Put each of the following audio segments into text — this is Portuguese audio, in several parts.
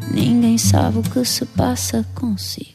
ninguém sabe o que se passa consigo.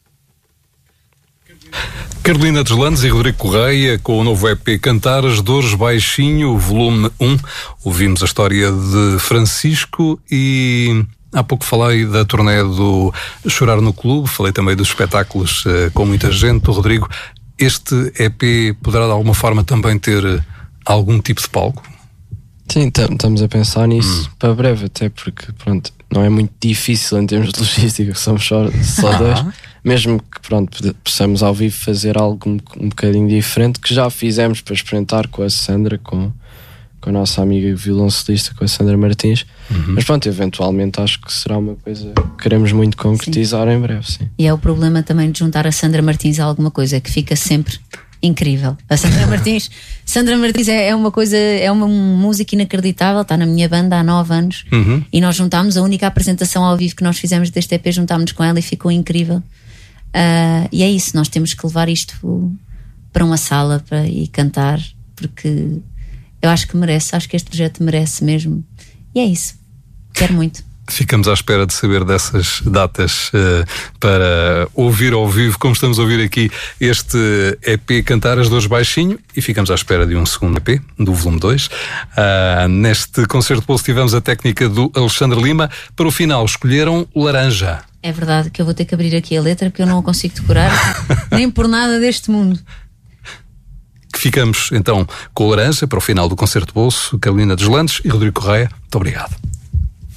Carolina Deslandes e Rodrigo Correia com o novo EP Cantar as Dores Baixinho, volume 1. Ouvimos a história de Francisco e há pouco falei da turnê do Chorar no Clube, falei também dos espetáculos com muita gente. Rodrigo, este EP poderá de alguma forma também ter algum tipo de palco? Sim, estamos a pensar nisso para breve, até porque pronto, não é muito difícil em termos de logística, somos só dois. Mesmo que pronto, possamos ao vivo fazer algo um bocadinho diferente, que já fizemos para experimentar com a Sandra, com a nossa amiga violoncelista, com a Sandra Martins. Mas pronto, eventualmente acho que será uma coisa que queremos muito concretizar em breve, sim. E é o problema também de juntar a Sandra Martins a alguma coisa, que fica sempre incrível. A Sandra Martins é uma coisa, é uma música inacreditável, está na minha banda há 9 anos e nós juntámos, a única apresentação ao vivo que nós fizemos deste EP, juntámos com ela e ficou incrível. E é isso, nós temos que levar isto para uma sala e cantar, porque eu acho que merece, acho que este projeto merece mesmo. E é isso, quero muito. Ficamos à espera de saber dessas datas para ouvir ao vivo, como estamos a ouvir aqui este EP Cantar as Dores Baixinho, e ficamos à espera de um segundo EP, do volume 2. Neste concerto de bolso tivemos a técnica do Alexandre Lima. Para o final escolheram Laranja. É verdade que eu vou ter que abrir aqui a letra, porque eu não a consigo decorar nem por nada deste mundo. Que ficamos então com Laranja para o final do concerto de bolso. Carolina Deslandes e Rodrigo Correia, muito obrigado.